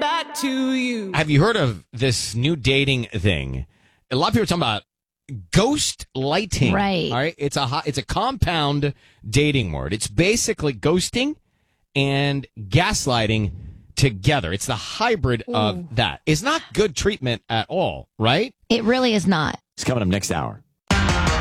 back to you. Have you heard of this new dating thing? A lot of people are talking about ghost lighting. Right. All right. It's a compound dating word. It's basically ghosting and gaslighting together. It's the hybrid of that. It's not good treatment at all, right? It really is not. It's coming up next hour.